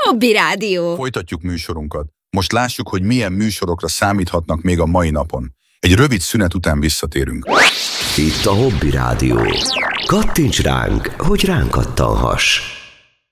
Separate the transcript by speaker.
Speaker 1: Hobby Rádió.
Speaker 2: Folytatjuk műsorunkat. Most lássuk, hogy milyen műsorokra számíthatnak még a mai napon. Egy rövid szünet után visszatérünk.
Speaker 3: Itt a Hobby Rádió. Kattints ránk, hogy ránk kattanhass.